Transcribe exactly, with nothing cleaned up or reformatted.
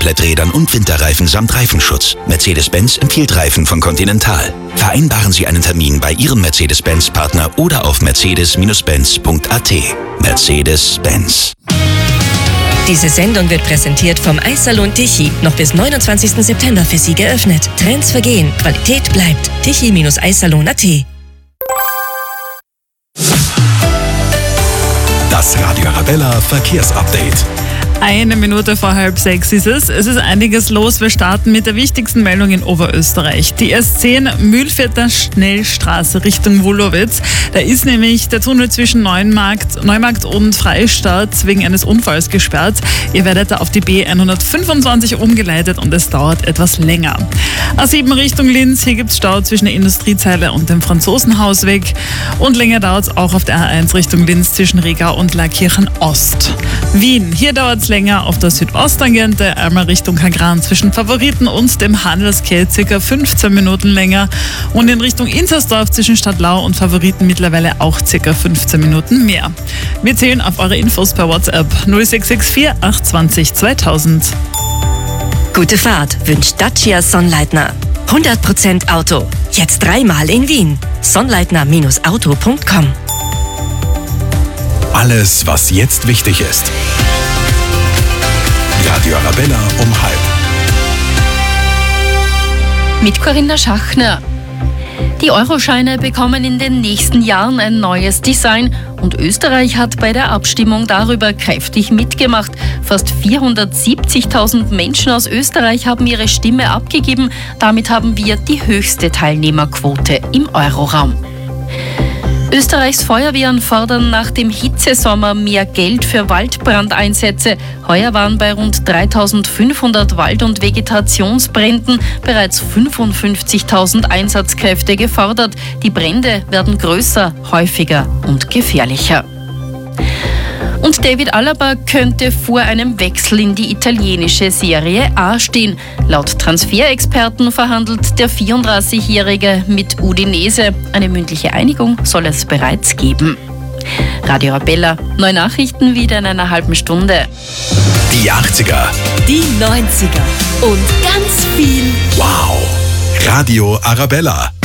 Kompletträdern und Winterreifen samt Reifenschutz. Mercedes-Benz empfiehlt Reifen von Continental. Vereinbaren Sie einen Termin bei Ihrem Mercedes-Benz-Partner oder auf mercedes Bindestrich benz Punkt a t. Mercedes-Benz. Diese Sendung wird präsentiert vom Eissalon Tichy. Noch bis neunundzwanzigsten September für Sie geöffnet. Trends vergehen, Qualität bleibt. Tichy Eissalon Punkt a t. Das Radio Arabella Verkehrsupdate. Eine Minute vor halb sechs ist es. Es ist einiges los. Wir starten mit der wichtigsten Meldung in Oberösterreich. Die S zehn Mühlvierter Schnellstraße Richtung Wulowitz. Da ist nämlich der Tunnel zwischen Neumarkt, Neumarkt und Freistadt wegen eines Unfalls gesperrt. Ihr werdet da auf die B hundertfünfundzwanzig umgeleitet und es dauert etwas länger. A sieben Richtung Linz. Hier gibt es Stau zwischen der Industriezeile und dem Franzosenhausweg. Und länger dauert es auch auf der A eins Richtung Linz zwischen Riegau und Laakirchen Ost. Wien. Hier dauert es länger auf der Südosttangente, einmal Richtung Kagran zwischen Favoriten und dem Handelsquai ca. fünfzehn Minuten länger und in Richtung Inzersdorf zwischen Stadtlau und Favoriten mittlerweile auch ca. fünfzehn Minuten mehr. Wir zählen auf eure Infos per WhatsApp null sechs sechs vier acht zwei null zweitausend. Gute Fahrt wünscht Dacia Sonnleitner. hundert Prozent Auto. Jetzt dreimal in Wien. sonnleitner Auto Punkt com. Alles, was jetzt wichtig ist. Radio Arabella um halb. Mit Corinna Schachner. Die Euroscheine bekommen in den nächsten Jahren ein neues Design und Österreich hat bei der Abstimmung darüber kräftig mitgemacht. Fast vierhundertsiebzigtausend Menschen aus Österreich haben ihre Stimme abgegeben. Damit haben wir die höchste Teilnehmerquote im Euroraum. Österreichs Feuerwehren fordern nach dem Hitzesommer mehr Geld für Waldbrandeinsätze. Heuer waren bei rund dreitausendfünfhundert Wald- und Vegetationsbränden bereits fünfundfünfzigtausend Einsatzkräfte gefordert. Die Brände werden größer, häufiger und gefährlicher. Und David Alaba könnte vor einem Wechsel in die italienische Serie A stehen. Laut Transferexperten verhandelt der vierunddreißigjährige mit Udinese. Eine mündliche Einigung soll es bereits geben. Radio Arabella, neue Nachrichten wieder in einer halben Stunde. Die achtziger. Die neunziger. Und ganz viel Wow. Radio Arabella.